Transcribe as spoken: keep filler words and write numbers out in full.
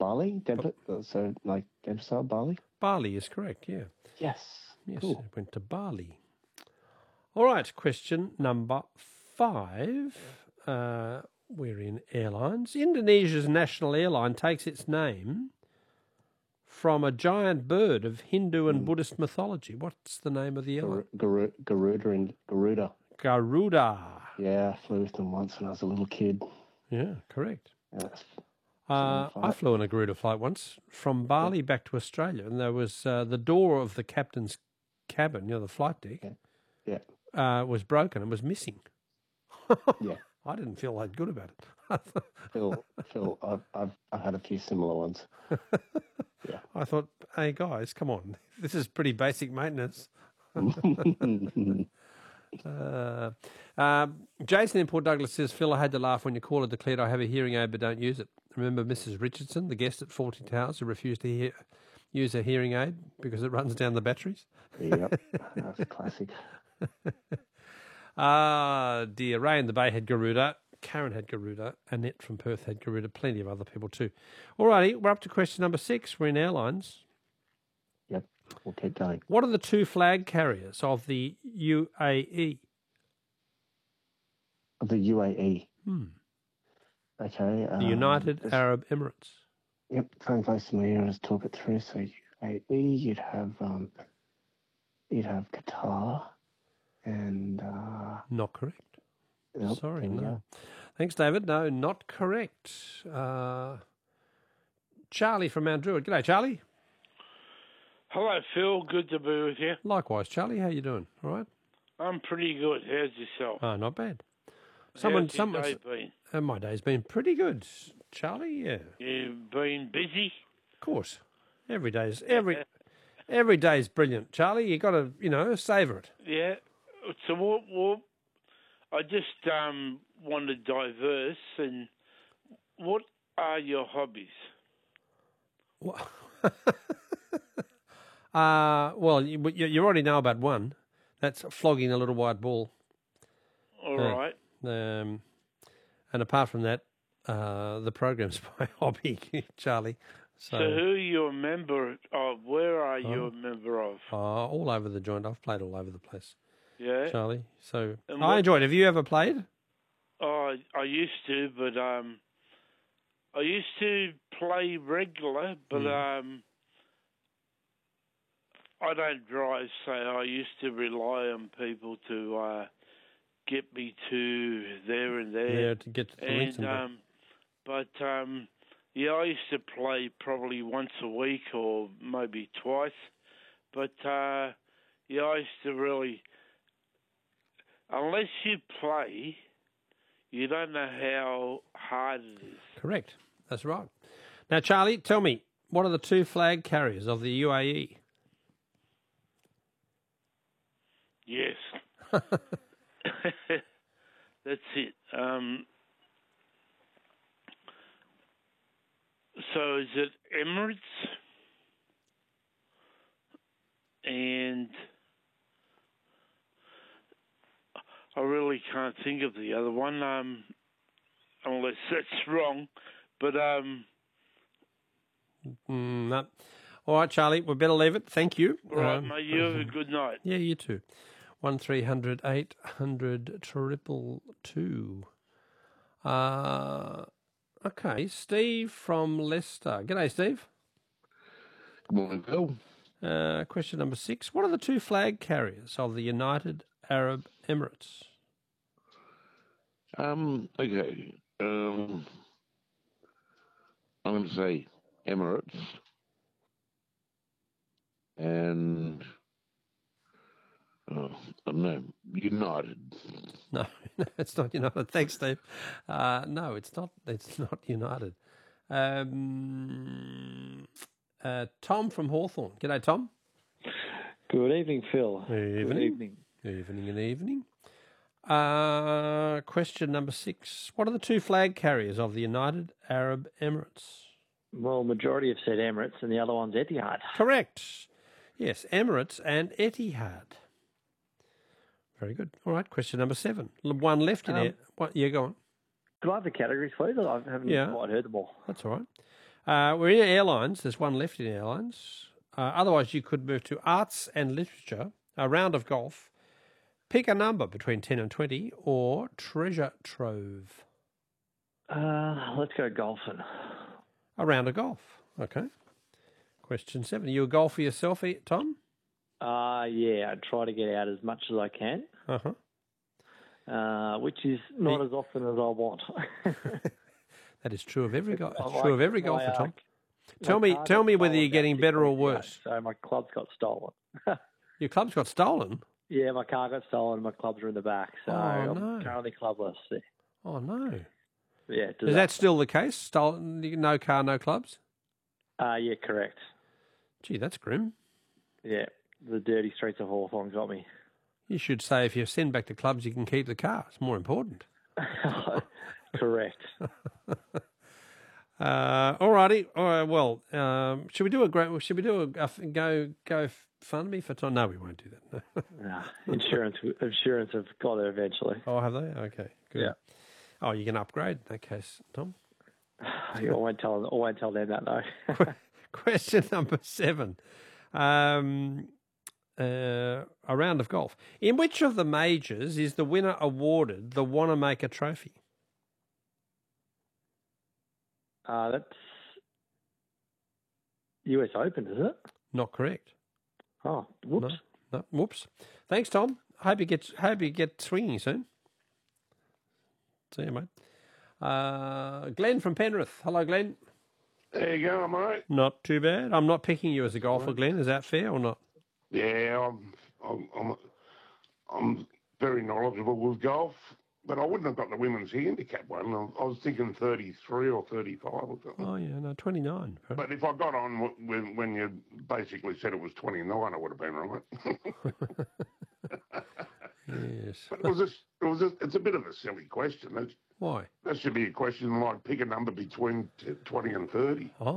Bali? Deb- so, like, Debsar, Bali? Bali is correct, yeah. Yes. Yes, Cool. it went to Bali. All right, question number five. Uh, we're in airlines. Indonesia's national airline takes its name from a giant bird of Hindu and Mm. Buddhist mythology. What's the name of the airline? Garu- Garuda and Garuda. Garuda. Yeah, I flew with them once when I was a little kid. Yeah, correct. Yeah, Uh, I flew on a Garuda flight once from Bali yeah. back to Australia, and there was uh, the door of the captain's cabin, you know, the flight deck, yeah, yeah. Uh, was broken and was missing. yeah. I didn't feel that good about it. Phil, Phil, I've, I've I've had a few similar ones. Yeah. I thought, hey guys, come on, this is pretty basic maintenance. uh, um, Jason in Port Douglas says, Phil, I had to laugh when your caller declared I have a hearing aid but don't use it. Remember Missus Richardson, the guest at Fawlty Towers, who refused to hear, use a hearing aid because it runs down the batteries? Yep, that's a classic. Ah, dear. Ray in the Bay had Garuda. Karen had Garuda. Annette from Perth had Garuda. Plenty of other people too. All righty, we're up to question number six. We're in airlines. Yep, we'll keep going. What are the two flag carriers of the U A E? Of the U A E? Hmm. Okay. The um, United this, Arab Emirates. Yep, coming close to me. Let's talk it through. So U A E, you'd have um, you'd have Qatar, and uh, not correct. Nope, Sorry, no. Go. Thanks, David. No, not correct. Uh, Charlie from Mount Druitt. G'day, Charlie. Hello, Phil. Good to be with you. Likewise, Charlie. How you doing? All right. I'm pretty good. How's yourself? Oh, not bad. Someone, How's your someone. day been? Uh, my day's been pretty good, Charlie. Yeah. You've been busy. Of course. Every day's every every day's brilliant, Charlie. You got to, you know, savor it. Yeah. So what? what I just um, want to diverse. And what are your hobbies? Well, uh, well, you, you already know about one. That's flogging a little white ball. All uh, right. Um, and apart from that, uh, the program's my hobby, Charlie. So, so who are you a member of? Where are you oh, a member of? Uh, all over the joint. I've played all over the place. Yeah. Charlie. So and I what, enjoyed it. Have you ever played? Oh, I, I used to, but um, I used to play regular, but mm. um, I don't drive, so I used to rely on people to uh, get me to there and there. Yeah, to get to the and, links and um, But, um, yeah, I used to play probably once a week or maybe twice. But, uh, yeah, I used to really... Unless you play, you don't know how hard it is. Correct. That's right. Now, Charlie, tell me, what are the two flag carriers of the U A E? Yes. That's it. Um, so is it Emirates and... I really can't think of the other one, um, unless that's wrong. But um, mm, no. All right, Charlie, we better leave it. Thank you. All right, um, mate. You have a good night. Yeah, you too. One three hundred eight hundred triple two. Uh okay, Steve from Leicester. G'day, Steve. Good morning, Bill. Uh, question number six. What are the two flag carriers of the United Arab Emirates? Um, okay. Um, I'm going to say Emirates and, oh, I don't know, United. No, no, it's not United. Thanks, Steve. Uh, no, it's not. It's not United. Um, uh, Tom from Hawthorne. G'day, Tom. Good evening, Phil. Evening. Good evening. Evening and evening. Uh, question number six. What are the two flag carriers of the United Arab Emirates? Well, majority have said Emirates and the other one's Etihad. Correct. Yes, Emirates and Etihad. Very good. All right, question number seven. One left in um, there. What? Yeah, go on. Could I have the categories, please? I haven't yeah. quite heard them all. That's all right. Uh, we're in airlines. There's one left in airlines. Uh, otherwise, you could move to arts and literature, a round of golf. Pick a number between ten and twenty, or treasure trove. Uh, let's go golfing. A round of golf. Okay. Question seven. Are you a golfer yourself, eh, Tom? Uh, yeah, I try to get out as much as I can, Uh-huh. uh, which is not as often as I want. That is true of every go- I it's like true of every my, golfer, uh, Tom. My Tell me, car tell got me whether stolen you're getting about better six or weeks ago, worse. So my clubs got stolen. Your club's got stolen. Yeah, my car got stolen. My clubs are in the back, so Oh, I'm no. currently clubless. Yeah, Oh no! yeah Is that still the case? Stolen? No car, no clubs. Uh, yeah, correct. Gee, that's grim. Yeah, the dirty streets of Hawthorne got me. You should say if you send back to clubs, you can keep the car. It's more important. Correct. Uh, all righty. All right. Well, um, should we do a great? Should we do a, a go go fund me for Tom? No, we won't do that. No. Nah, insurance, insurance have got it eventually. Oh, have they? Okay. Good. Yeah. Oh, you can upgrade in that case, Tom. I won't tell them. I won't tell them that though. Qu- Question number seven. Um, uh, a round of golf. In which of the majors is the winner awarded the Wanamaker Trophy? Uh, that's U S Open, is it? Not correct. Oh, whoops. No, no. Whoops. Thanks, Tom. Hope you get hope you get swinging soon. See you, mate. Uh, Glenn from Penrith. Hello, Glenn. There you go, mate. Not too bad. I'm not picking you as a golfer, Glenn. Is that fair or not? Yeah, I'm, I'm, I'm, I'm very knowledgeable with golf, but I wouldn't have got the women's handicap one. I, I was thinking thirty-three or thirty-five or something. Oh yeah, no, twenty-nine. But if I got on w- when, when you basically said it was twenty-nine, I would have been right. Yes. But it was just, it was just, it's a bit of a silly question. That's, Why? that should be a question like pick a number between t- twenty and thirty. Oh.